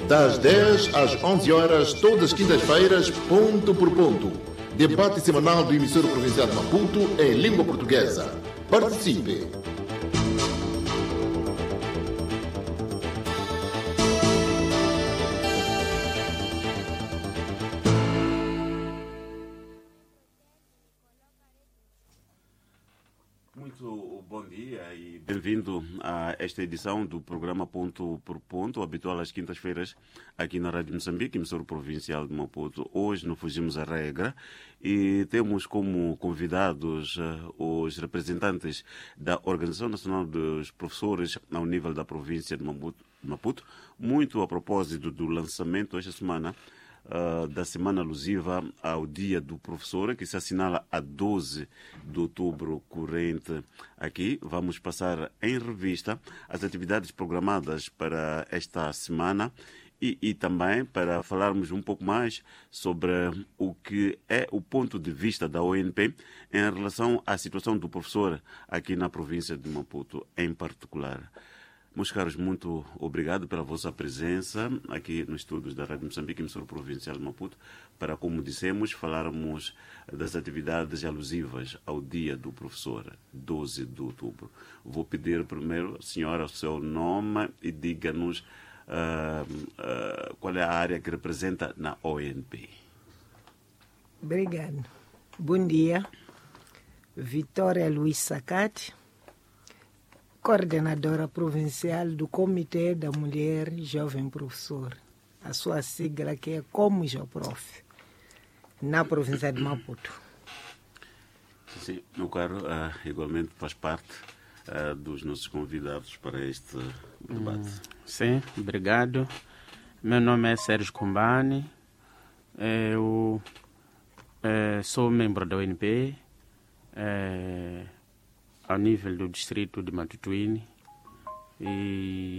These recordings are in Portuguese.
Das 10 às 11 horas, todas as quintas-feiras, ponto por ponto. Debate semanal do emissor provincial de Maputo em língua portuguesa. Participe! Muito bom dia e bem-vindo a esta edição do programa Ponto por Ponto, habitual às quintas-feiras aqui na Rádio Moçambique, emissora provincial de Maputo. Hoje não fugimos à regra e temos como convidados os representantes da Organização Nacional dos Professores ao nível da província de Maputo, muito a propósito do lançamento esta semana da semana alusiva ao Dia do Professor, que se assinala a 12 de outubro corrente. Aqui vamos passar em revista as atividades programadas para esta semana e também para falarmos um pouco mais sobre o que é o ponto de vista da ONP em relação à situação do professor aqui na província de Maputo em particular. Meus caros, muito obrigado pela vossa presença aqui nos estúdios da Rádio Moçambique, emissora provincial de Maputo, para, como dissemos, falarmos das atividades alusivas ao Dia do Professor, 12 de outubro. Vou pedir primeiro, senhora, o seu nome e diga-nos qual é a área que representa na ONP. Obrigado. Bom dia. Vitória Luiz Sacate, coordenadora provincial do Comitê da Mulher Jovem Professor, a sua sigla que é COMJOPROF, na província de Maputo. Sim, meu caro, igualmente faz parte dos nossos convidados para este debate. Sim, obrigado. Meu nome é Sérgio Kumbani, eu sou membro da ONP, ao nível do distrito de Matutuine e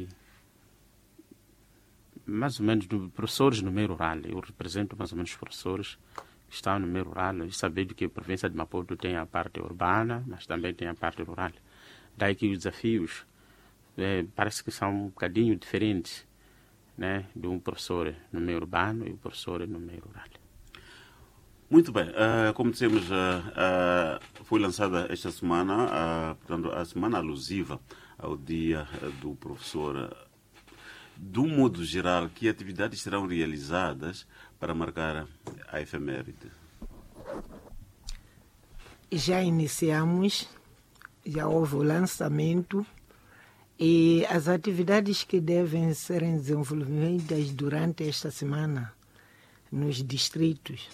mais ou menos professores no meio rural. Eu represento mais ou menos os professores que estão no meio rural. E sabendo que a província de Maputo tem a parte urbana, mas também tem a parte rural. Daí que os desafios parece que são um bocadinho diferentes, né, de um professor no meio urbano e um professor no meio rural. Muito bem, como dissemos, foi lançada esta semana, portanto, a semana alusiva ao Dia do Professor. De um modo geral, que atividades serão realizadas para marcar a efeméride? Já iniciamos, já houve o lançamento e as atividades que devem ser desenvolvidas durante esta semana nos distritos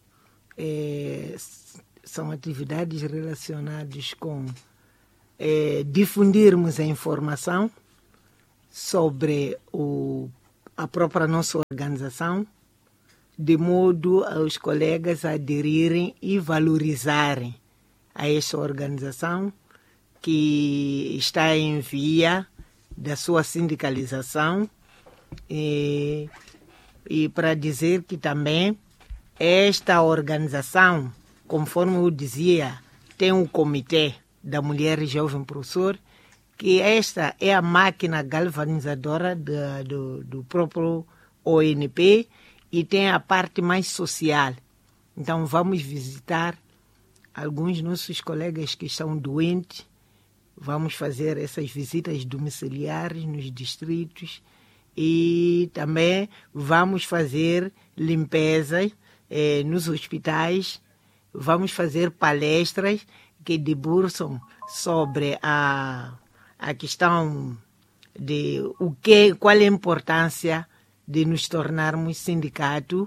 são atividades relacionadas com difundirmos a informação sobre a própria nossa organização, de modo aos colegas aderirem e valorizarem a esta organização que está em via da sua sindicalização e para dizer que também esta organização, conforme eu dizia, tem um comitê da Mulher Jovem Professor, que esta é a máquina galvanizadora do próprio ONP e tem a parte mais social. Então vamos visitar alguns nossos colegas que estão doentes, vamos fazer essas visitas domiciliares nos distritos e também vamos fazer limpeza nos hospitais, vamos fazer palestras que debruçam sobre a questão de qual é a importância de nos tornarmos sindicato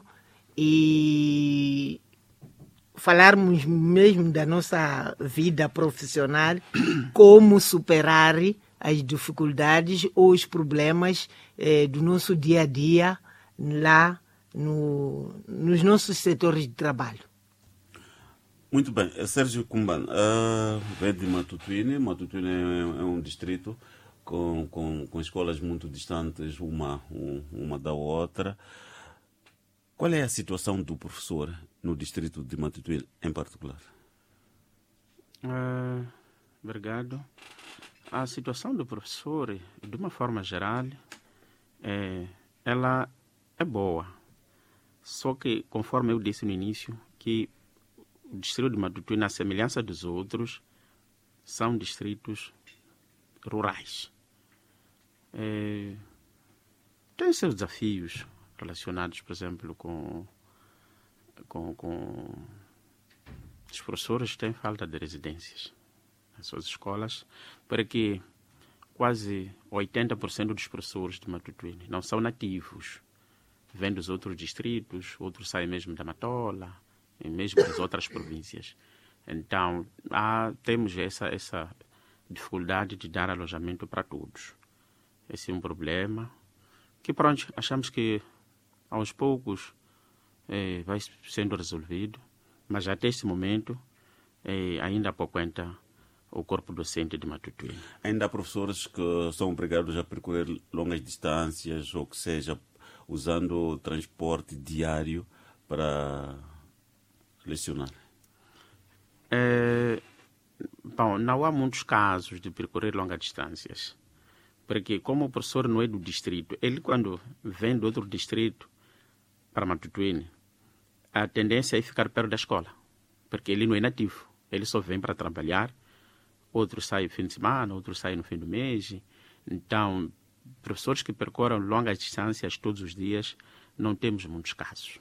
e falarmos mesmo da nossa vida profissional, como superar as dificuldades ou os problemas do nosso dia a dia lá nos nossos setores de trabalho. Muito bem. Sérgio Kumban, vem de Matutuine. Matutuine é um distrito com escolas muito distantes uma da outra. Qual é a situação do professor no distrito de Matutuine em particular? Obrigado. A situação do professor, de uma forma geral, ela é boa. Só que, conforme eu disse no início, que o distrito de Matutuíne, à semelhança dos outros, são distritos rurais. Tem seus desafios relacionados, por exemplo, com os professores têm falta de residências nas suas escolas, para que quase 80% dos professores de Matutuíne não são nativos, vêm dos outros distritos, outros saem mesmo da Matola, e mesmo das outras províncias. Então, temos essa dificuldade de dar alojamento para todos. Esse é um problema que, pronto, achamos que aos poucos vai sendo resolvido, mas até esse momento ainda apoquenta o corpo docente de Matutuíne. Ainda há professores que são obrigados a percorrer longas distâncias, ou que seja, usando transporte diário para lecionar? Bom, não há muitos casos de percorrer longas distâncias, porque como o professor não é do distrito, ele quando vem de outro distrito para Matutuíne, a tendência é ficar perto da escola, porque ele não é nativo, ele só vem para trabalhar, outros saem no fim de semana, outros saem no fim do mês. Então, professores que percorram longas distâncias todos os dias, não temos muitos casos.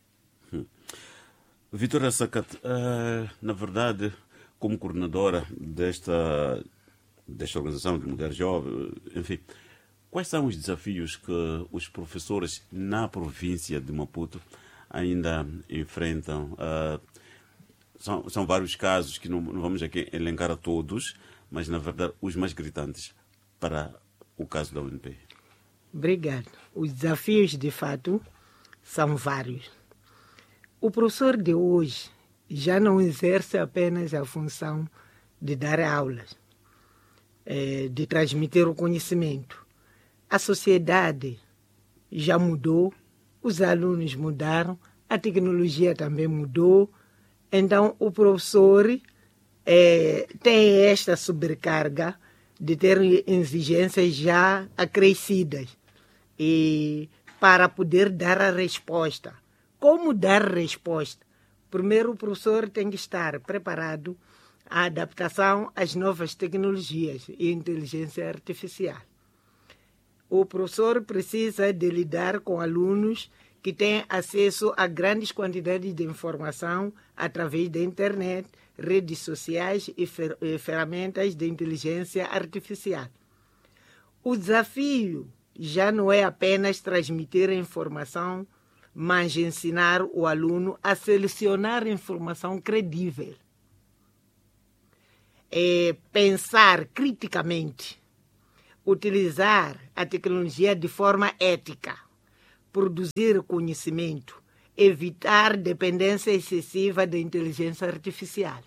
Vitória Sacate, na verdade, como coordenadora desta organização de mulheres jovens, enfim, quais são os desafios que os professores na província de Maputo ainda enfrentam? São vários casos que não vamos aqui elencar a todos, mas, na verdade, os mais gritantes para o caso da UNP. Obrigado. Os desafios, de fato, são vários. O professor de hoje já não exerce apenas a função de dar aulas, de transmitir o conhecimento. A sociedade já mudou, os alunos mudaram, a tecnologia também mudou. Então, o professor tem esta sobrecarga de ter exigências já acrescidas e para poder dar a resposta. Como dar resposta? Primeiro, o professor tem que estar preparado à adaptação às novas tecnologias e inteligência artificial. O professor precisa de lidar com alunos que têm acesso a grandes quantidades de informação através da internet, redes sociais e ferramentas de inteligência artificial. O desafio já não é apenas transmitir a informação, mas ensinar o aluno a selecionar informação credível. Pensar criticamente, utilizar a tecnologia de forma ética, produzir conhecimento, evitar dependência excessiva da inteligência artificial.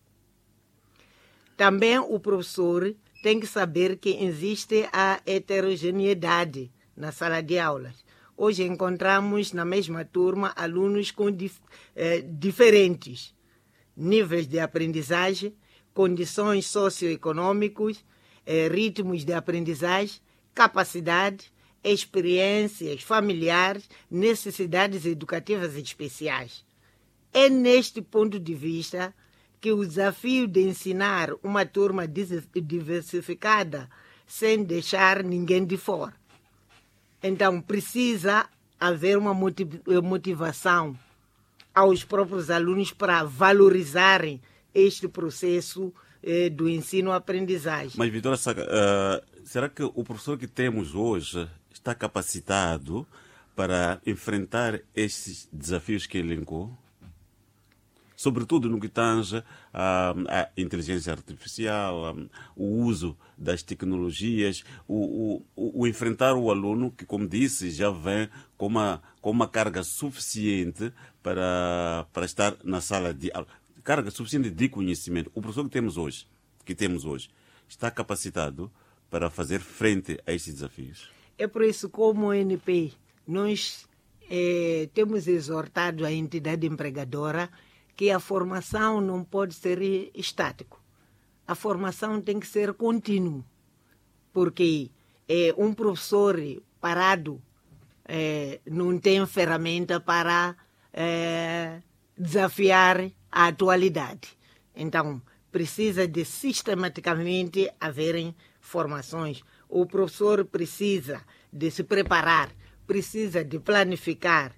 Também o professor tem que saber que existe a heterogeneidade na sala de aulas. Hoje encontramos na mesma turma alunos com diferentes níveis de aprendizagem, condições socioeconômicas, ritmos de aprendizagem, capacidade, experiências familiares, necessidades educativas especiais. É neste ponto de vista que o desafio de ensinar uma turma diversificada sem deixar ninguém de fora. Então, precisa haver uma motivação aos próprios alunos para valorizarem este processo do ensino-aprendizagem. Mas, Vitória, será que o professor que temos hoje está capacitado para enfrentar esses desafios que elencou? Sobretudo no que tange à inteligência artificial, o uso das tecnologias, o enfrentar o aluno que, como disse, já vem com uma carga suficiente para estar na sala de aula. Carga suficiente de conhecimento. O professor que temos hoje, está capacitado para fazer frente a esses desafios? É por isso, como ONP, nós temos exortado a entidade empregadora que a formação não pode ser estático. A formação tem que ser contínua, porque um professor parado não tem ferramenta para desafiar a atualidade. Então, precisa de sistematicamente haverem formações. O professor precisa de se preparar, precisa de planificar,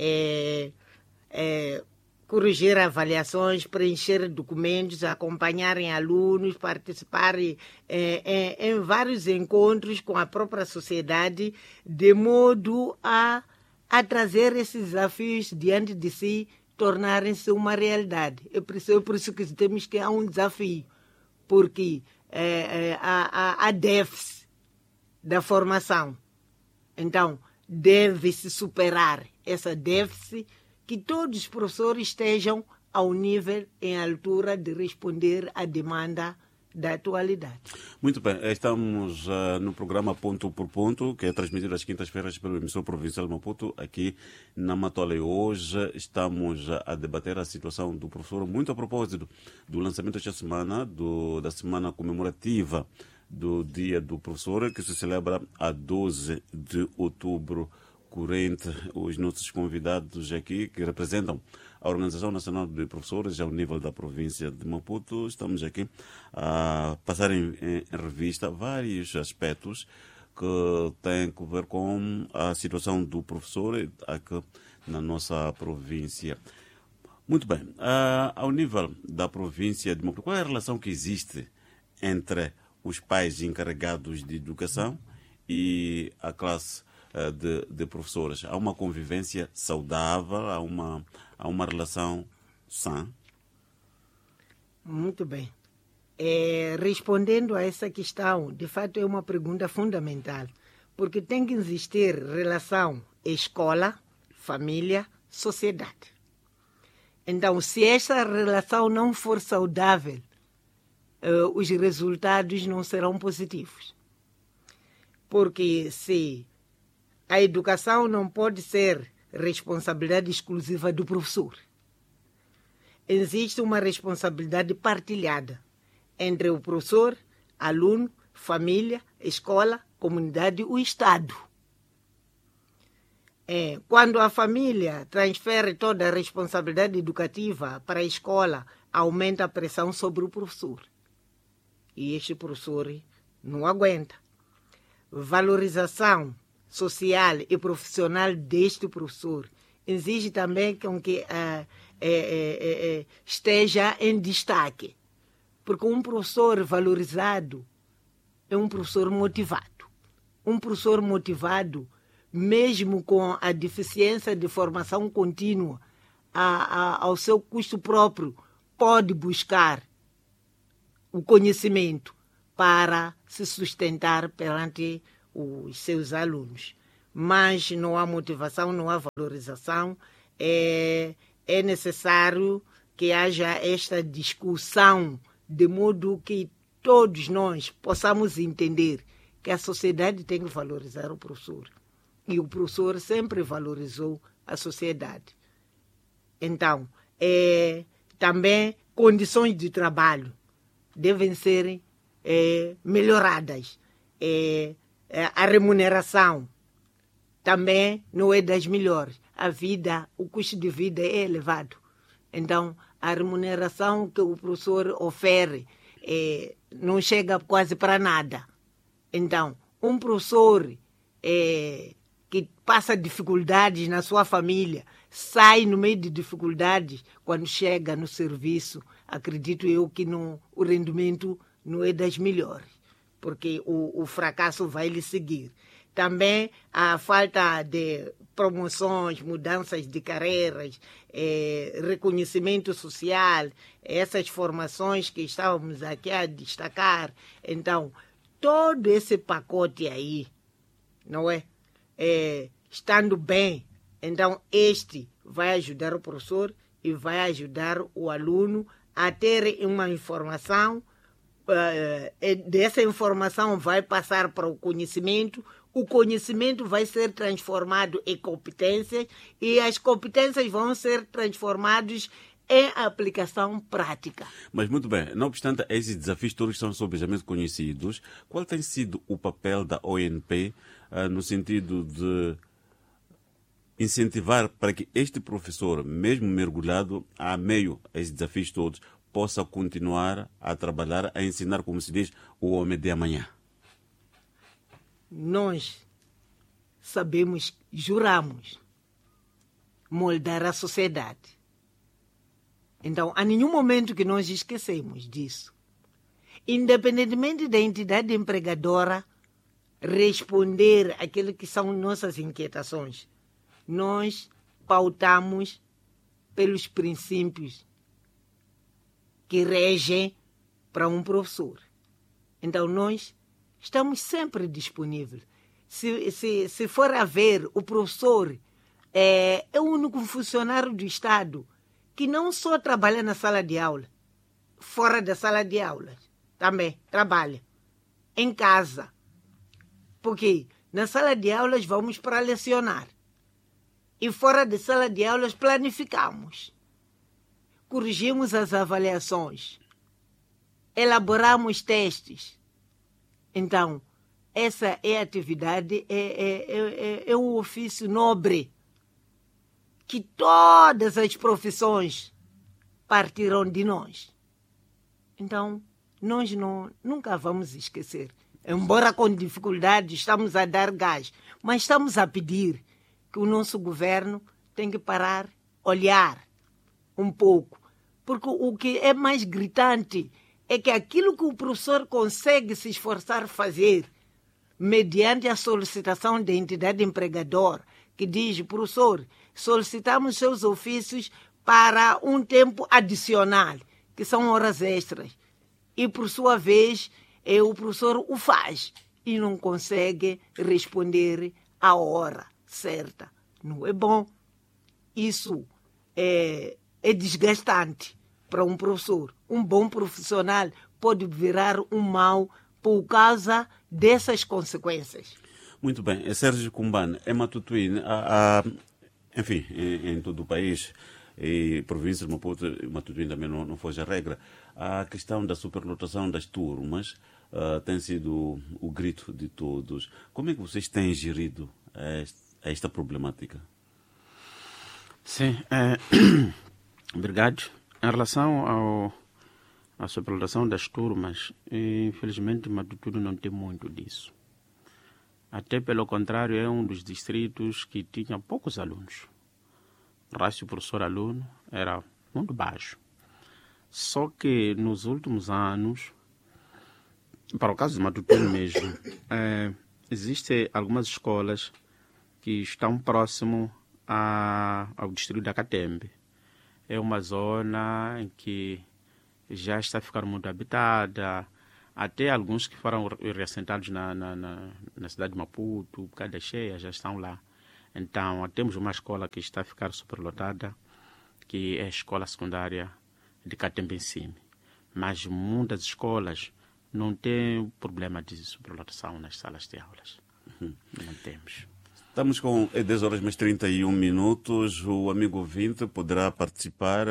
corrigir avaliações, preencher documentos, acompanharem alunos, participarem em vários encontros com a própria sociedade, de modo a trazer esses desafios diante de si, tornarem-se uma realidade. É por isso que temos que há um desafio, porque há déficit da formação. Então, deve-se superar essa déficit, que todos os professores estejam ao nível, em altura de responder à demanda da atualidade. Muito bem, estamos no programa Ponto por Ponto, que é transmitido às quintas-feiras pelo emissor provincial de Maputo, aqui na Matola. Hoje estamos a debater a situação do professor, muito a propósito do lançamento esta semana, da semana comemorativa do Dia do Professor, que se celebra a 12 de outubro corrente. Os nossos convidados aqui, que representam a Organização Nacional de Professores ao nível da província de Maputo, estamos aqui a passar em revista vários aspectos que têm a ver com a situação do professor aqui na nossa província. Muito bem, ao nível da província de Maputo, qual é a relação que existe entre os pais encarregados de educação e a classe de professores? Há uma convivência saudável, há uma relação sã? Muito bem. Respondendo a essa questão, de fato é uma pergunta fundamental, porque tem que existir relação escola, família, sociedade. Então, se essa relação não for saudável, os resultados não serão positivos. Porque se a educação não pode ser responsabilidade exclusiva do professor, existe uma responsabilidade partilhada entre o professor, aluno, família, escola, comunidade e o Estado. Quando a família transfere toda a responsabilidade educativa para a escola, aumenta a pressão sobre o professor. E este professor não aguenta. Valorização social e profissional deste professor exige também que esteja em destaque. Porque um professor valorizado é um professor motivado. Um professor motivado, mesmo com a deficiência de formação contínua, ao seu custo próprio, pode buscar o conhecimento para se sustentar perante os seus alunos. Mas não há motivação, não há valorização. É necessário que haja esta discussão, de modo que todos nós possamos entender que a sociedade tem que valorizar o professor. E o professor sempre valorizou a sociedade. Então, também condições de trabalho devem ser melhoradas. A remuneração também não é das melhores. O custo de vida é elevado. Então, a remuneração que o professor oferece não chega quase para nada. Então, um professor que passa dificuldades na sua família, sai no meio de dificuldades, quando chega no serviço, acredito eu que o rendimento não é das melhores, porque o fracasso vai lhe seguir. Também a falta de promoções, mudanças de carreiras, reconhecimento social, essas formações que estávamos aqui a destacar. Então, todo esse pacote aí, não é? Estando bem, então este vai ajudar o professor e vai ajudar o aluno a ter uma informação. Dessa informação vai passar para o conhecimento vai ser transformado em competências e as competências vão ser transformadas em aplicação prática. Mas muito bem, não obstante esses desafios todos são sobejamente conhecidos, qual tem sido o papel da ONP no sentido de incentivar para que este professor, mesmo mergulhado a meio a esses desafios todos, possa continuar a trabalhar, a ensinar, como se diz, o homem de amanhã? Nós sabemos, juramos moldar a sociedade. Então, há nenhum momento que nós esquecemos disso. Independentemente da entidade empregadora responder àquilo que são nossas inquietações, nós pautamos pelos princípios que regem para um professor. Então, nós estamos sempre disponíveis. Se for a ver, o professor é o único funcionário do Estado que não só trabalha na sala de aula, fora da sala de aula, também trabalha em casa. Porque na sala de aulas vamos para lecionar. E fora da sala de aulas planificamos. Corrigimos as avaliações. Elaboramos testes. Então, essa é a atividade, é um ofício nobre que todas as profissões partiram de nós. Então, nós nunca vamos esquecer. Embora com dificuldade estamos a dar gás, mas estamos a pedir que o nosso governo tem que parar, olhar um pouco. Porque o que é mais gritante é que aquilo que o professor consegue se esforçar a fazer, mediante a solicitação da entidade empregadora, que diz, professor, solicitamos seus ofícios para um tempo adicional, que são horas extras. E, por sua vez, o professor o faz e não consegue responder à hora certa. Não é bom. Isso é desgastante para um professor. Um bom profissional pode virar um mau por causa dessas consequências. Muito bem. Sérgio Kumbane, em Matutuíne, enfim, em todo o país, e província de Maputo, Matutuíne também não foge a regra, a questão da superlotação das turmas tem sido o grito de todos. Como é que vocês têm gerido esta problemática? Sim, obrigado. Em relação à superlotação das turmas, infelizmente Matutuíne não tem muito disso. Até pelo contrário, é um dos distritos que tinha poucos alunos. O rácio professor-aluno era muito baixo. Só que nos últimos anos, para o caso de Matutuíne mesmo, existem algumas escolas que estão próximo ao distrito da Catembe. É uma zona em que já está a ficar muito habitada. Até alguns que foram reassentados na cidade de Maputo, por causa da cheia, já estão lá. Então, temos uma escola que está a ficar superlotada, que é a escola secundária de Catembensime. Mas muitas escolas não têm problema de superlotação nas salas de aulas. Não temos. Estamos com 10 horas mais 31 minutos. O amigo ouvinte poderá participar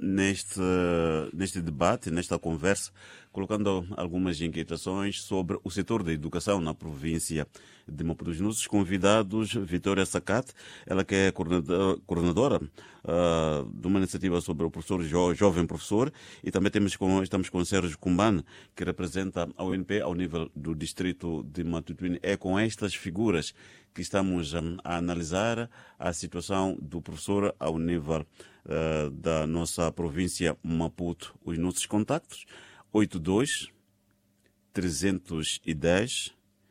neste debate, nesta conversa, colocando algumas inquietações sobre o setor da educação na província de Maputo. Os nossos convidados, Vitória Sacate, ela que é coordenadora de uma iniciativa sobre o professor jovem professor, e também estamos com Sérgio Kumbane, que representa a UNP ao nível do distrito de Matutuíne. É com estas figuras que estamos a analisar a situação do professor ao nível da nossa província Maputo. Os nossos contactos: 82 310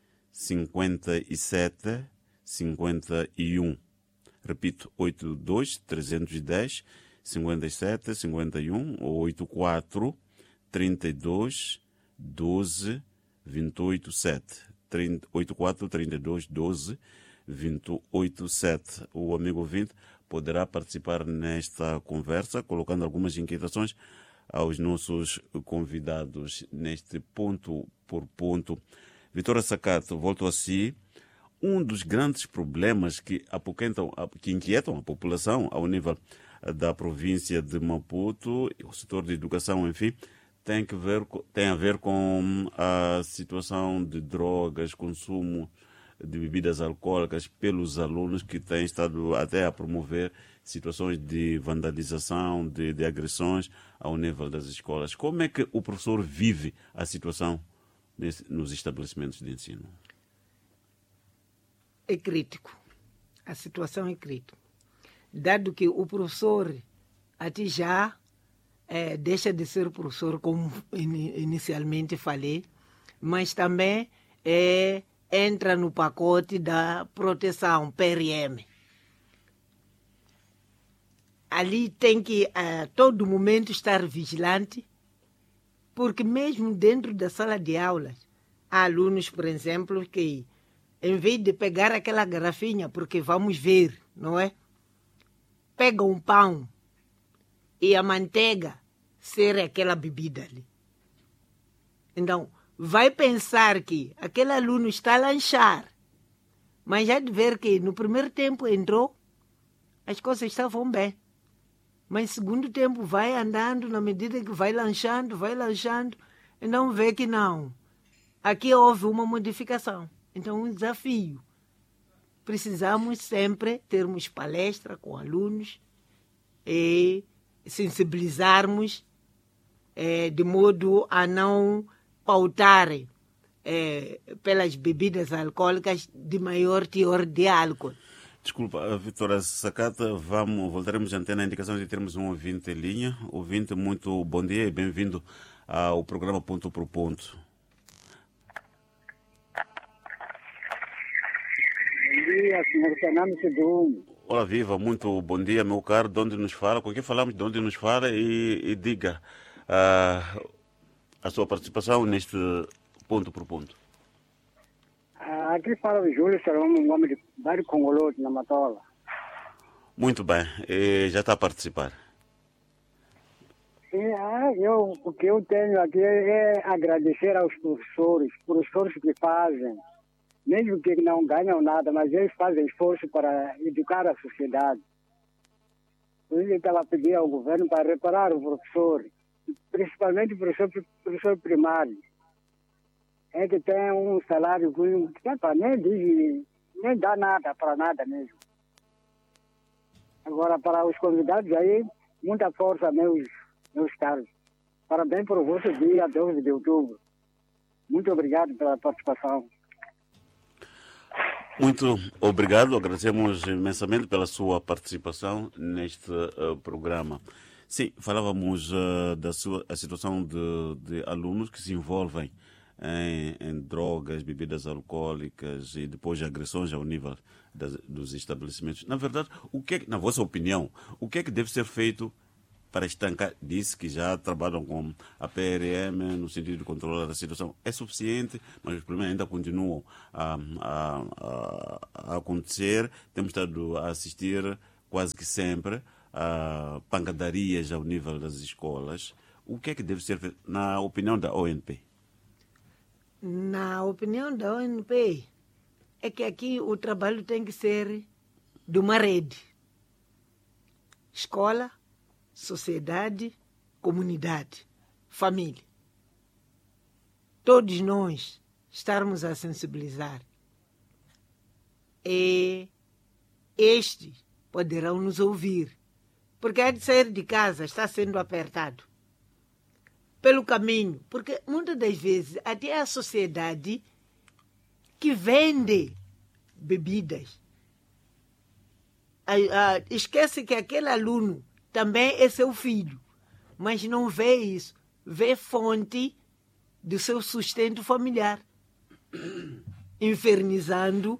57 51. Repito, 82 310 57 51 ou 84 32 12 28 7. 84 32 12 28 7. O amigo ouvinte poderá participar nesta conversa, colocando algumas inquietações aos nossos convidados neste ponto por ponto. Vitória Sacate, volto a si. Um dos grandes problemas que inquietam a população ao nível da província de Maputo, o setor de educação, enfim, tem a ver com a situação de drogas, consumo de bebidas alcoólicas pelos alunos que têm estado até a promover situações de vandalização, de agressões ao nível das escolas. Como é que o professor vive a situação nos estabelecimentos de ensino? É crítico. A situação é crítica. Dado que o professor até já deixa de ser professor, como inicialmente falei, mas também entra no pacote da proteção, PRM. Ali tem que a todo momento estar vigilante, porque mesmo dentro da sala de aulas, há alunos, por exemplo, que em vez de pegar aquela garrafinha, porque vamos ver, não é? Pega um pão e a manteiga ser aquela bebida ali. Então, vai pensar que aquele aluno está a lanchar, mas já de ver que no primeiro tempo entrou, as coisas estavam bem. Mas no segundo tempo vai andando, na medida que vai lanchando, então vê que não. Aqui houve uma modificação. Então, um desafio. Precisamos sempre termos palestra com alunos e sensibilizarmos de modo a não pautarem pelas bebidas alcoólicas de maior teor de álcool. Desculpa, Vitória Sacata, voltaremos à antena, a indicação de termos um ouvinte em linha. Ouvinte, muito bom dia e bem-vindo ao programa Ponto por Ponto. Bom dia, senhor Fernando Sidum. Olá, viva, muito bom dia, meu caro. De onde nos fala? Com quem falamos? De onde nos fala? E diga a sua participação neste Ponto por Ponto. Aqui fala o Júlio Salomão, um homem de bairro Congolote, na Matola. Muito bem, e já está a participar. Sim, o que eu tenho aqui é agradecer aos professores que fazem, mesmo que não ganham nada, mas eles fazem esforço para educar a sociedade. Por isso eu estava a pedir ao governo para reparar o professor, principalmente o professor primário. É que tem um salário que nem dá nada para nada mesmo. Agora, para os convidados aí, muita força, meus caros. Parabéns por o vosso dia, 12 de outubro. Muito obrigado pela participação. Muito obrigado, agradecemos imensamente pela sua participação neste programa. Sim, falávamos a situação de alunos que se envolvem em drogas, bebidas alcoólicas e depois agressões ao nível dos estabelecimentos. Na verdade, na vossa opinião, o que é que deve ser feito para estancar? Disse que já trabalham com a PRM no sentido de controlar a situação. É suficiente, mas os problemas ainda continuam a acontecer. Temos estado a assistir quase que sempre a pancadarias ao nível das escolas. O que é que deve ser feito, na opinião da ONP? Na opinião da ONP, é que aqui o trabalho tem que ser de uma rede. Escola, sociedade, comunidade, família. Todos nós estarmos a sensibilizar. E estes poderão nos ouvir. Porque há de sair de casa, está sendo apertado. Pelo caminho, porque muitas das vezes até a sociedade que vende bebidas esquece que aquele aluno também é seu filho, mas não vê isso, vê fonte do seu sustento familiar, infernizando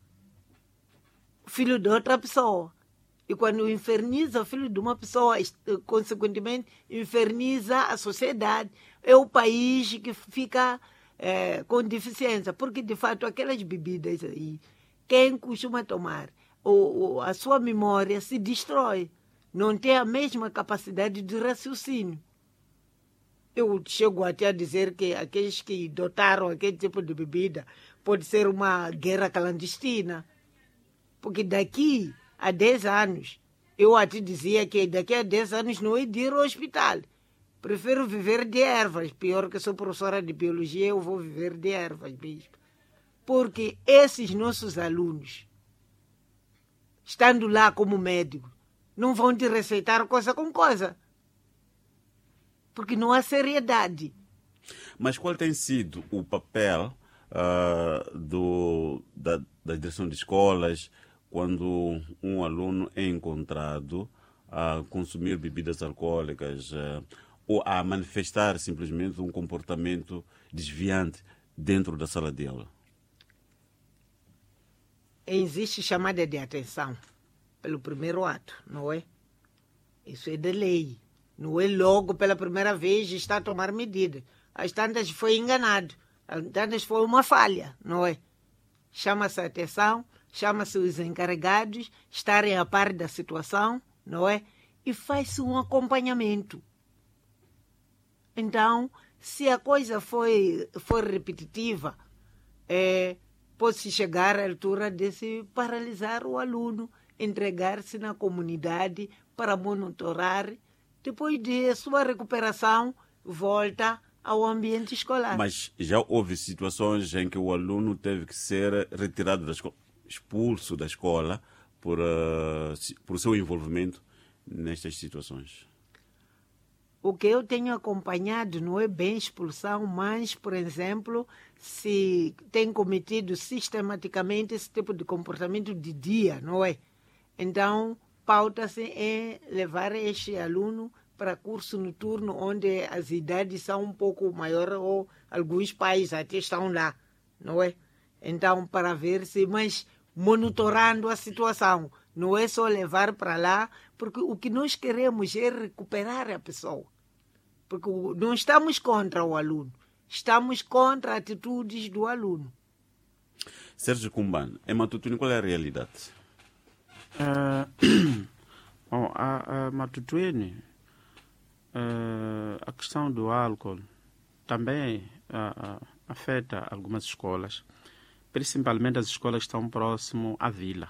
o filho de outra pessoa. E quando inferniza o filho de uma pessoa, consequentemente, inferniza a sociedade. É o país que fica com deficiência. Porque, de fato, aquelas bebidas aí, quem costuma tomar, a sua memória se destrói. Não tem a mesma capacidade de raciocínio. Eu chego até a dizer que aqueles que dotaram aquele tipo de bebida pode ser uma guerra clandestina. Porque daqui a 10 anos, eu até dizia que daqui a 10 anos não ia ir ao hospital. Prefiro viver de ervas. Pior que sou professora de biologia, eu vou viver de ervas mesmo. porque esses nossos alunos, estando lá como médico, não vão te receitar coisa com coisa, porque não há seriedade. Mas qual tem sido o papel da direção de escolas quando um aluno é encontrado a consumir bebidas alcoólicas ou a manifestar simplesmente um comportamento desviante dentro da sala de aula? Existe chamada de atenção pelo primeiro ato, não é? Isso é de lei. Não é logo pela primeira vez está a tomar medida. Às tantas foi enganado. Às tantas foi uma falha, não é? Chama-se a atenção, chama-se os encarregados estarem a par da situação, não é? E faz-se um acompanhamento. Então, se a coisa for repetitiva, pode-se chegar à altura de se paralisar o aluno, entregar-se na comunidade para monitorar. Depois de sua recuperação, volta ao ambiente escolar. Mas já houve situações em que o aluno teve que ser retirado da escola, expulso da escola por seu envolvimento nestas situações? O que eu tenho acompanhado não é bem expulsão, mas, por exemplo, se tem cometido sistematicamente esse tipo de comportamento de dia, não é? Então, pauta-se em levar este aluno para curso noturno, onde as idades são um pouco maiores, ou alguns pais até estão lá, não é? Então, para ver se, mas monitorando a situação, não é só levar para lá, porque o que nós queremos é recuperar a pessoa. Porque não estamos contra o aluno, estamos contra atitudes do aluno. Sérgio Kumban, em Matutuine, qual é a realidade? Bom, a Matutuine, a questão do álcool também afeta algumas escolas, principalmente as escolas que estão próximo à vila.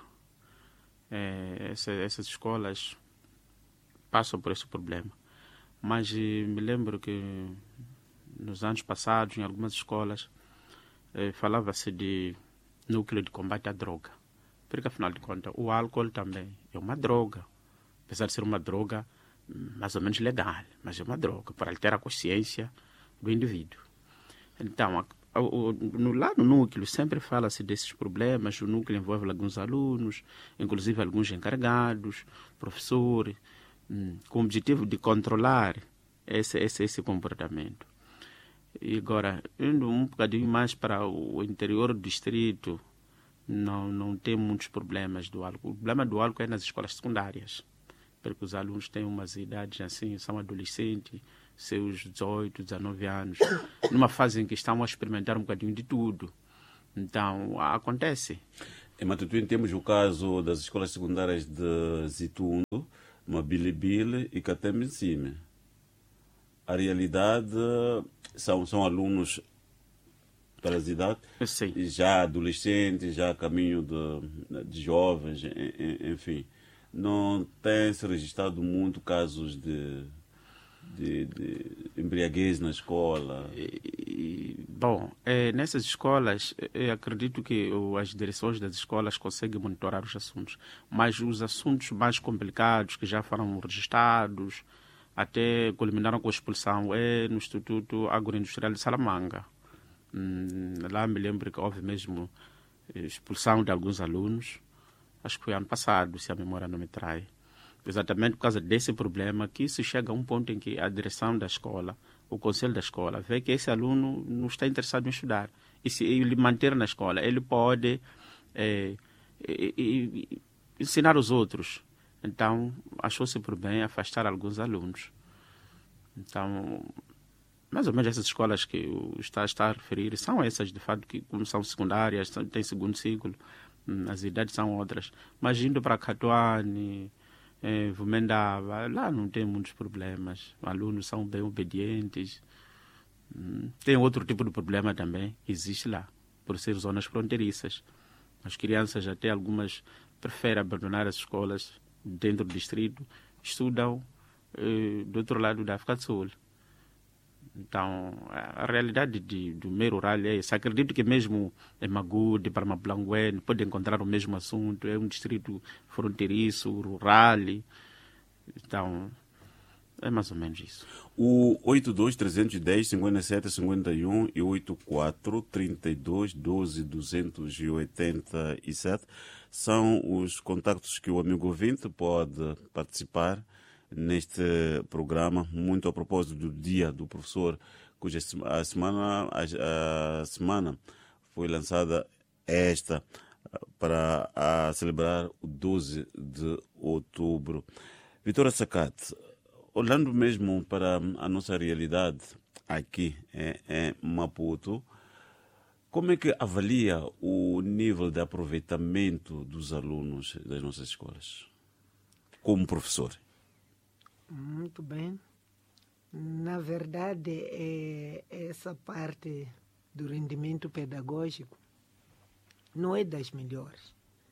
Essas escolas passam por esse problema. Mas me lembro que nos anos passados, em algumas escolas, falava-se de núcleo de combate à droga. Porque, afinal de contas, o álcool também é uma droga. Apesar de ser uma droga mais ou menos legal, mas é uma droga para alterar a consciência do indivíduo. Então, lá no núcleo sempre fala-se desses problemas. O núcleo envolve alguns alunos, inclusive alguns encarregados, professores, com o objetivo de controlar esse comportamento. E agora, indo um bocadinho mais para o interior do distrito, não tem muitos problemas do álcool. O problema do álcool é nas escolas secundárias, porque os alunos têm umas idades assim, são adolescentes, seus 18, 19 anos, numa fase em que estão a experimentar um bocadinho de tudo. Então, acontece. Em Matutuine temos o caso das escolas secundárias de Zitundo, Mabilibile e Catembe-Cime. A realidade são alunos pelas idades, já adolescentes, já a caminho de jovens, enfim. Não tem-se registrado muito casos de embriaguez na escola. Bom, nessas escolas, eu acredito que as direções das escolas conseguem monitorar os assuntos, mas os assuntos mais complicados que já foram registrados, até culminaram com a expulsão, é no Instituto Agroindustrial de Salamanga. Lá me lembro que houve mesmo expulsão de alguns alunos, acho que foi ano passado, se a memória não me trai. Exatamente por causa desse problema que isso chega a um ponto em que a direção da escola, o conselho da escola, vê que esse aluno não está interessado em estudar. E se ele manter na escola, ele pode ensinar os outros. Então, achou-se por bem afastar alguns alunos. Então, mais ou menos essas escolas que está a referir são essas, de fato, que como são secundárias, têm segundo ciclo, as idades são outras. Mas indo para Catuane, Vumendava, lá não tem muitos problemas. Os alunos são bem obedientes. Tem outro tipo de problema também, existe lá, por ser zonas fronteiriças. As crianças, até algumas, preferem abandonar as escolas dentro do distrito, estudam do outro lado da África do Sul. Então, a realidade do meio rural é essa. Acredito que mesmo em Magude, Parmablangué, pode encontrar o mesmo assunto. É um distrito fronteiriço, rural. Então, é mais ou menos isso. O 82-310-57-51 e 84-32-12-287 são os contactos que o amigo ouvinte pode participar neste programa, muito a propósito do Dia do Professor, cuja a semana foi lançada para celebrar o 12 de outubro. Vitória Sacate, olhando mesmo para a nossa realidade aqui em Maputo, como é que avalia o nível de aproveitamento dos alunos das nossas escolas como professor? Muito bem. Na verdade, essa parte do rendimento pedagógico não é das melhores.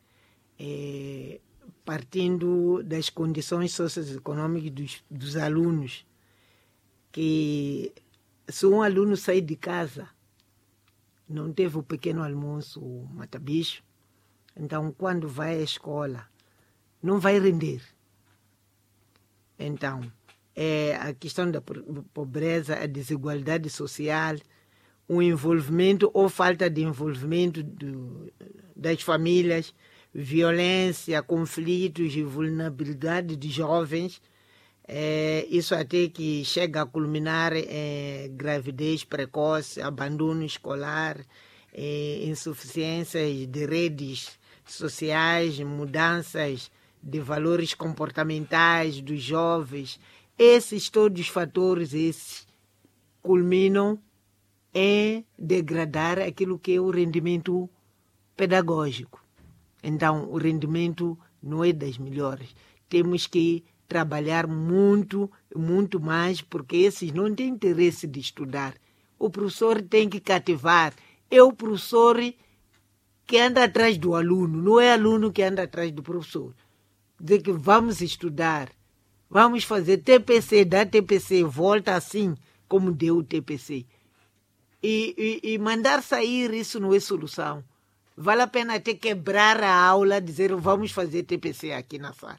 Partindo das condições socioeconômicas dos alunos, que se um aluno sair de casa, não teve o pequeno almoço, o matabicho, então quando vai à escola, não vai render. Então, a questão da pobreza, a desigualdade social, o envolvimento ou falta de envolvimento das famílias, violência, conflitos e vulnerabilidade de jovens, isso até que chega a culminar em gravidez precoce, abandono escolar, insuficiências de redes sociais, mudanças de valores comportamentais dos jovens. Esses todos os fatores culminam em degradar aquilo que é o rendimento pedagógico. Então, o rendimento não é das melhores. Temos que trabalhar muito, muito mais, porque esses não têm interesse de estudar. O professor tem que cativar. É o professor que anda atrás do aluno, não é aluno que anda atrás do professor. Dizer que vamos estudar, vamos fazer TPC, dá TPC, volta assim como deu o TPC. E mandar sair, isso não é solução. Vale a pena até quebrar a aula, dizer vamos fazer TPC aqui na sala.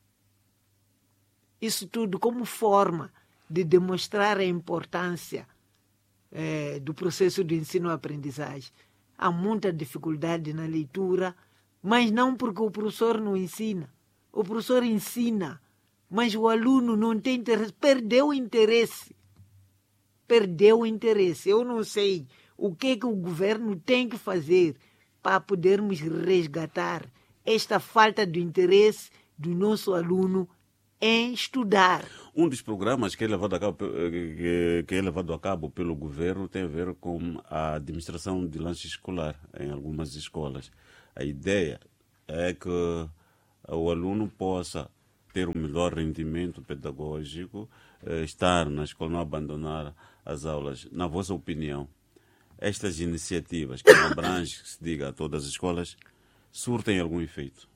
Isso tudo como forma de demonstrar a importância do processo de ensino-aprendizagem. Há muita dificuldade na leitura, mas não porque o professor não ensina. O professor ensina, mas o aluno não tem interesse, perdeu o interesse. Perdeu o interesse. Eu não sei o que o governo tem que fazer para podermos resgatar esta falta de interesse do nosso aluno em estudar. Um dos programas que é levado a cabo pelo governo tem a ver com a administração de lanche escolar em algumas escolas. A ideia é que o aluno possa ter um melhor rendimento pedagógico, estar na escola, não abandonar as aulas. Na vossa opinião, estas iniciativas, que não abrangem, que se diga, a todas as escolas, surtem algum efeito?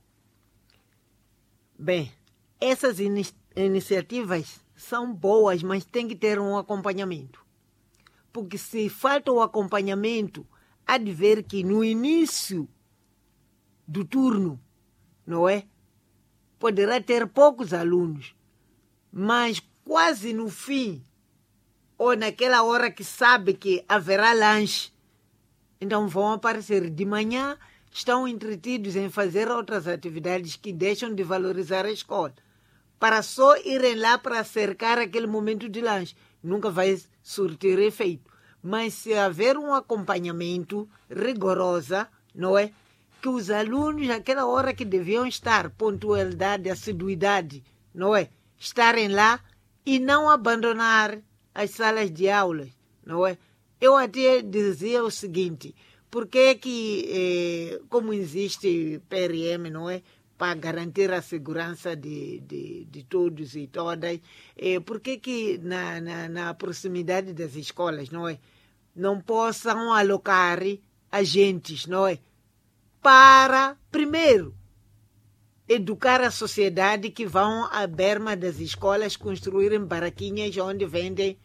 Bem, essas iniciativas são boas, mas tem que ter um acompanhamento. Porque se falta o acompanhamento, há de ver que no início do turno, não é? Poderá ter poucos alunos, mas quase no fim, ou naquela hora que sabe que haverá lanche, então vão aparecer de manhã, estão entretidos em fazer outras atividades que deixam de valorizar a escola, para só irem lá para cercar aquele momento de lanche. Nunca vai surtir efeito. Mas se haver um acompanhamento rigoroso, não é? Que os alunos, naquela hora que deviam estar, pontualidade, assiduidade, não é? Estarem lá e não abandonar as salas de aulas, não é? Eu até dizia o seguinte, porque é que, como existe PRM, não é? Para garantir a segurança de todos e todas, por que na proximidade das escolas, não é? Não possam alocar agentes, não é? Para, primeiro, educar a sociedade, que vão à berma das escolas construírem barraquinhas onde vendem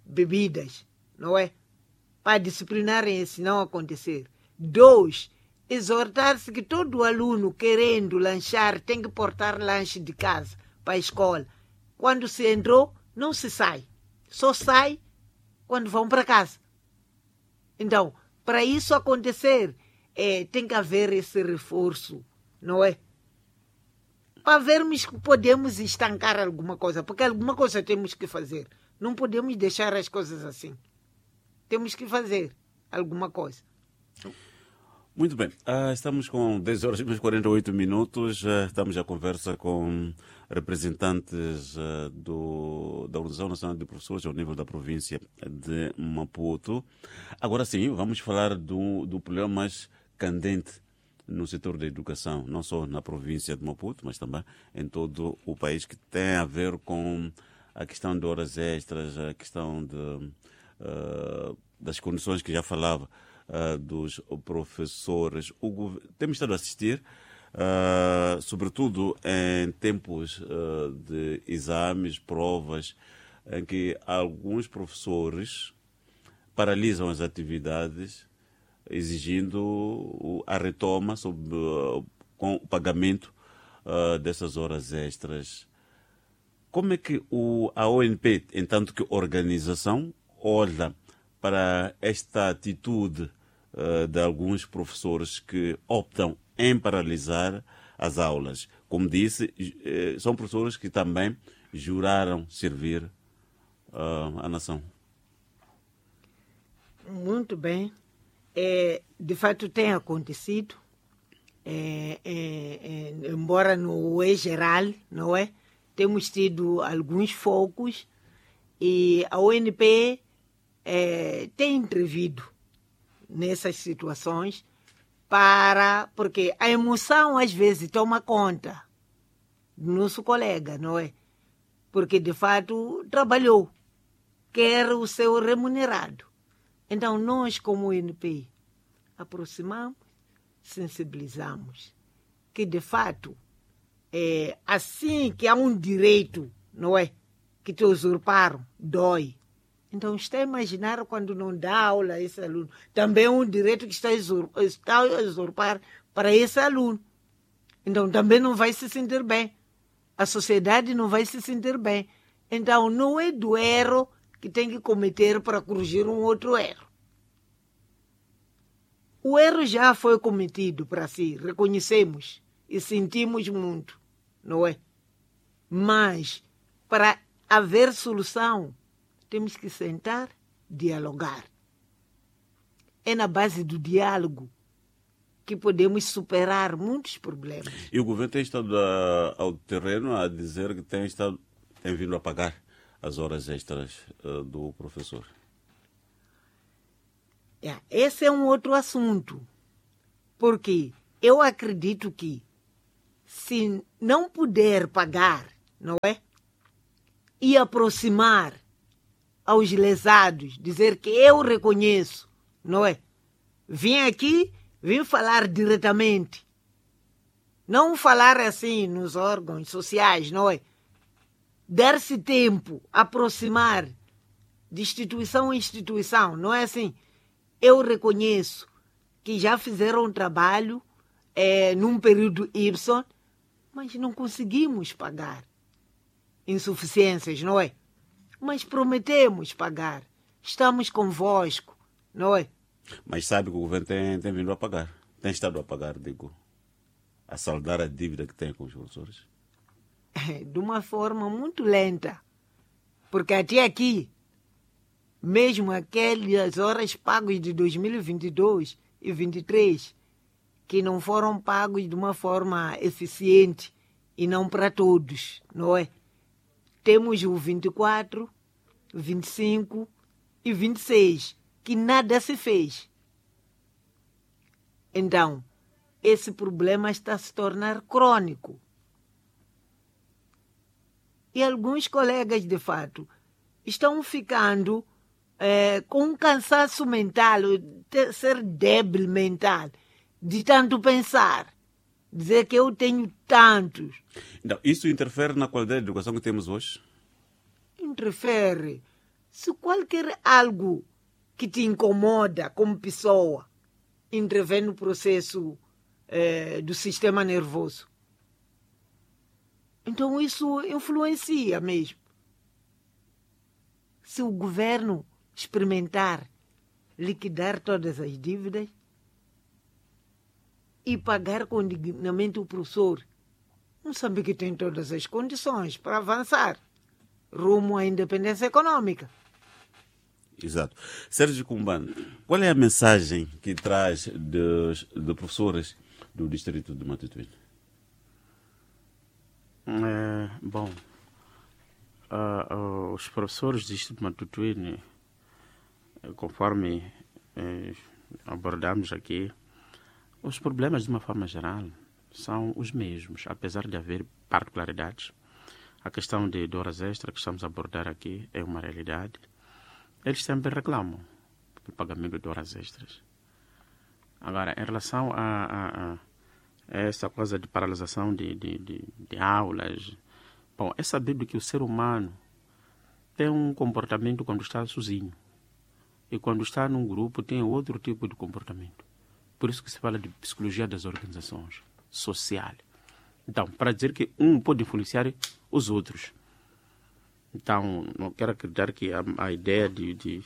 bebidas, não é? Para disciplinarem se não acontecer. 2, exortar-se que todo aluno querendo lanchar tem que portar lanche de casa para a escola. Quando se entrou, não se sai. Só sai quando vão para casa. Então, para isso acontecer, tem que haver esse reforço, não é? Para vermos que podemos estancar alguma coisa, porque alguma coisa temos que fazer. Não podemos deixar as coisas assim. Temos que fazer alguma coisa. Muito bem, estamos com 10 horas e 48 minutos, estamos à conversa com representantes da Organização Nacional de Professores ao nível da província de Maputo. Agora sim, vamos falar do problema mais candente no setor da educação, não só na província de Maputo, mas também em todo o país, que tem a ver com a questão de horas extras, a questão das condições que já falava, dos professores. Temos estado a assistir, sobretudo em tempos de exames, provas, em que alguns professores paralisam as atividades, exigindo a retoma com o pagamento dessas horas extras. Como é que a ONP, em tanto que organização, olha para esta atitude de alguns professores que optam em paralisar as aulas? Como disse, são professores que também juraram servir a nação. Muito bem. De fato tem acontecido, embora não é geral, não é? Temos tido alguns focos e a ONP tem intervido nessas situações porque a emoção às vezes toma conta do nosso colega, não é? Porque de fato trabalhou, quer o seu remunerado. Então, nós, como ONP, aproximamos, sensibilizamos, que, de fato, assim que há um direito, não é? Que te usurparam, dói. Então, está a imaginar quando não dá aula a esse aluno. Também é um direito que está a usurpar para esse aluno. Então, também não vai se sentir bem. A sociedade não vai se sentir bem. Então, não é do erro que tem que cometer para corrigir um outro erro. O erro já foi cometido para si, reconhecemos e sentimos muito, não é? Mas, para haver solução, temos que sentar, dialogar. É na base do diálogo que podemos superar muitos problemas. E o governo tem estado ao terreno a dizer que tem vindo a pagar as horas extras do professor. Esse é um outro assunto, porque eu acredito que se não puder pagar, não é? E aproximar aos lesados, dizer que eu reconheço, não é? Vim aqui, vim falar diretamente. Não falar assim nos órgãos sociais, não é? Dar-se tempo, aproximar de instituição em instituição, não é assim? Eu reconheço que já fizeram um trabalho num período Y, mas não conseguimos pagar. Insuficiências, não é? Mas prometemos pagar. Estamos convosco, não é? Mas sabe que o governo tem vindo a pagar. Tem estado a pagar, digo. A saldar a dívida que tem com os professores. De uma forma muito lenta. Porque até aqui, mesmo aquelas horas pagas de 2022 e 2023, que não foram pagos de uma forma eficiente e não para todos, não é? Temos o 24, 25 e 26, que nada se fez. Então, esse problema está a se tornar crônico. E alguns colegas, de fato, estão ficando com um cansaço mental, ser débil mental, de tanto pensar, dizer que eu tenho tantos. Então, isso interfere na qualidade da educação que temos hoje? Interfere. Se qualquer algo que te incomoda como pessoa intervém no processo do sistema nervoso, então isso influencia mesmo. Se o governo experimentar liquidar todas as dívidas e pagar com dignamente o professor, Moçambique tem todas as condições para avançar rumo à independência econômica. Exato. Sérgio Kumbane, qual é a mensagem que traz de professores do distrito de Matutuíne? Bom, os professores do distrito de Matutuíne, conforme abordamos aqui, os problemas de uma forma geral são os mesmos, apesar de haver particularidades. A questão de horas extras que estamos a abordar aqui é uma realidade. Eles sempre reclamam do pagamento de horas extras. Agora, em relação a essa coisa de paralisação de aulas, bom, é sabido que o ser humano tem um comportamento quando está sozinho e quando está num grupo tem outro tipo de comportamento. Por isso que se fala de psicologia das organizações social. Então, para dizer que um pode influenciar os outros. Então, não quero acreditar que a ideia de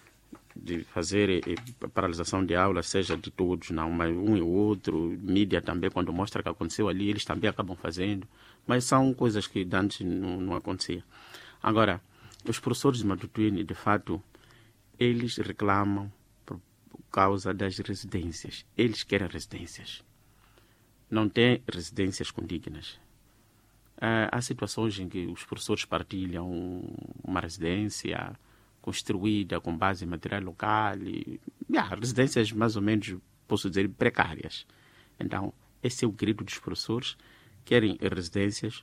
fazer a paralisação de aulas seja de todos, não, mas um e outro, mídia também, quando mostra que aconteceu ali, eles também acabam fazendo, mas são coisas que antes não acontecia. Agora, os professores de Matutuíne, de fato, eles reclamam por causa das residências. Eles querem residências. Não têm residências condignas. Há situações em que os professores partilham uma residência construída com base em material local, residências mais ou menos, posso dizer, precárias. Então, esse é o grito dos professores, querem residências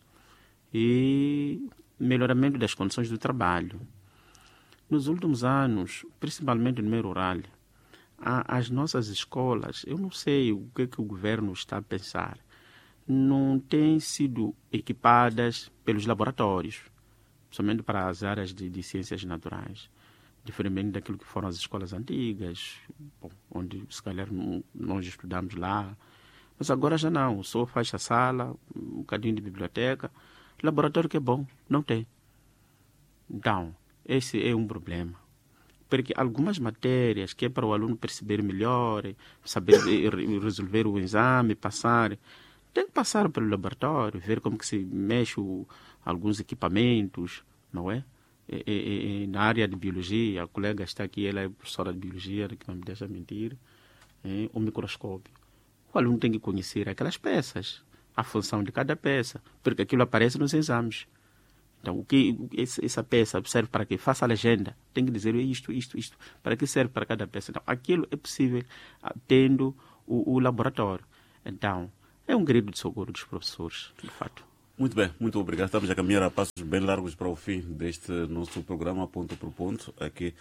e melhoramento das condições do trabalho. Nos últimos anos, principalmente no meio rural, as nossas escolas, eu não sei o que o governo está a pensar, não têm sido equipadas pelos laboratórios, somente para as áreas de ciências naturais, diferentemente daquilo que foram as escolas antigas, onde se calhar nós estudamos lá. Mas agora já não, só faz a sala, um bocadinho de biblioteca, laboratório que é bom, não tem. Então, esse é um problema. Porque algumas matérias que é para o aluno perceber melhor, saber resolver o exame, passar, tem que passar pelo laboratório, ver como que se mexe alguns equipamentos, não é? Na área de biologia, a colega está aqui, ela é professora de biologia, que não me deixa mentir, o microscópio. O aluno tem que conhecer aquelas peças, a função de cada peça, porque aquilo aparece nos exames. Então, essa peça serve para quê? Faça a legenda. Tem que dizer isto. Para que serve para cada peça? Então, aquilo é possível tendo o laboratório. Então, é um grito de socorro dos professores, de fato. Muito bem, muito obrigado. Estamos a caminhar a passos bem largos para o fim deste nosso programa Ponto por Ponto, aqui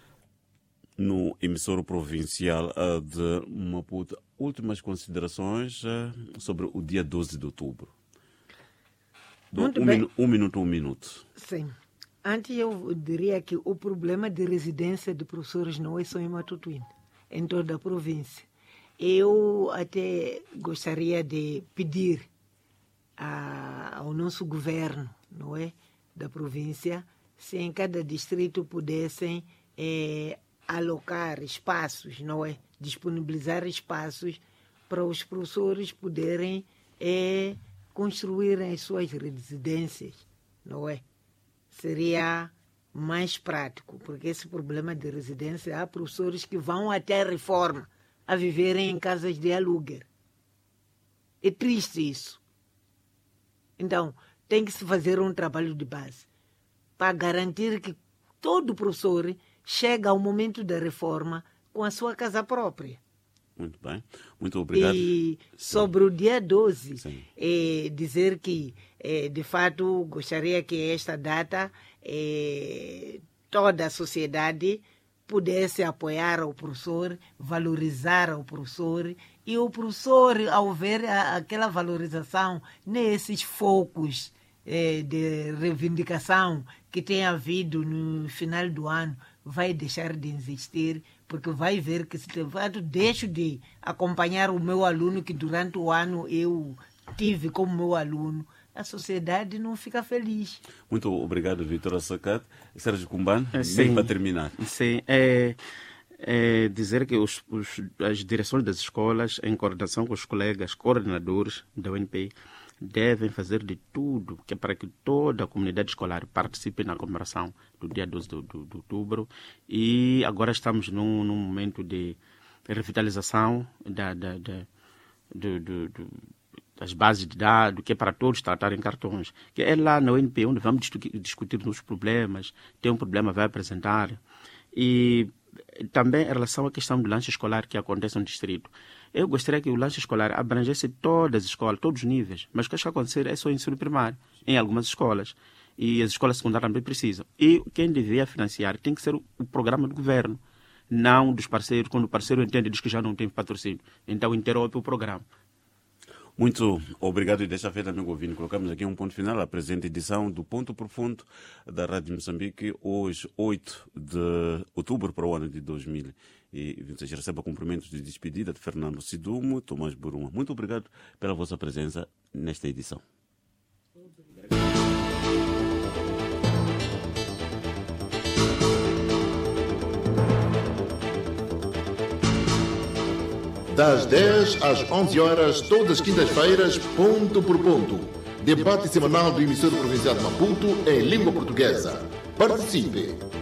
no emissor provincial de Maputo. Últimas considerações sobre o dia 12 de outubro. Um minuto. Sim. Antes eu diria que o problema de residência de professores não é só em Matutuíne, em toda a província. Eu até gostaria de pedir ao nosso governo, não é, da província, se em cada distrito pudessem alocar espaços, não é, disponibilizar espaços para os professores poderem construírem as suas residências, não é? Seria mais prático, porque esse problema de residência, há professores que vão até a reforma a viverem em casas de aluguer. É triste isso. Então, tem que se fazer um trabalho de base para garantir que todo professor chega ao momento da reforma com a sua casa própria. Muito bem, muito obrigado. E sobre o dia 12, dizer que, de fato, gostaria que esta data toda a sociedade pudesse apoiar o professor, valorizar o professor, e o professor, ao ver aquela valorização nesses focos de reivindicação que tem havido no final do ano vai deixar de existir, porque vai ver que se deixo de acompanhar o meu aluno que durante o ano eu tive como meu aluno, a sociedade não fica feliz. Muito obrigado, Vitor Sacat. Sérgio Kumban, bem para terminar. Sim, dizer que as direções das escolas, em coordenação com os colegas coordenadores da UNPI, devem fazer de tudo para que toda a comunidade escolar participe na comemoração do dia 12 de outubro. E agora estamos num momento de revitalização das bases de dados, que é para todos tratarem cartões. Que é lá na UNP onde vamos discutir os problemas, tem um problema, vai apresentar. E também em relação à questão do lanche escolar que acontece no distrito. Eu gostaria que o lanche escolar abrangesse todas as escolas, todos os níveis, mas o que está acontecendo é só ensino primário, em algumas escolas. E as escolas secundárias também precisam. E quem deveria financiar tem que ser o programa do governo, não dos parceiros, quando o parceiro entende e diz que já não tem patrocínio. Então interrompe o programa. Muito obrigado e desta feita, amigo ouvinte. Colocamos aqui um ponto final à presente edição do Ponto por Ponto da Rádio Moçambique, hoje, 8 de outubro para o ano de 2026. Receba cumprimentos de despedida de Fernando Sidumo, Tomás Buruma. Muito obrigado pela vossa presença nesta edição. Das 10 às 11 horas, todas as quintas-feiras, Ponto por Ponto. Debate semanal do emissor provincial de Maputo em língua portuguesa. Participe!